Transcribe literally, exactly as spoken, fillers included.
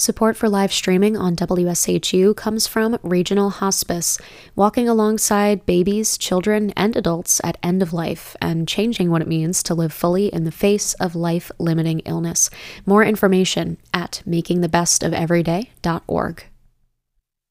Support for live streaming on W S H U comes from Regional Hospice, walking alongside babies, children, and adults at end of life and changing what it means to live fully in the face of life-limiting illness. More information at making the best of everyday dot org.